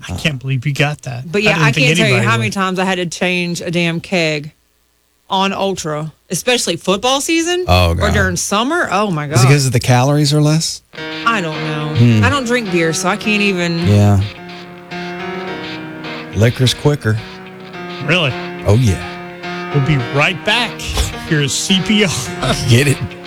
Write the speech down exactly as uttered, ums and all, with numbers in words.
I can't believe you got that. But yeah, didn't I, think can't tell you anybody how would. many times I had to change a damn keg on Ultra, especially football season. Oh, Or God. during summer. Oh, my God. Is it because the calories are less? I don't know. Hmm. I don't drink beer, so I can't even. Yeah. Liquor's quicker. Really? Oh, yeah. We'll be right back. Here's C P R. Get it.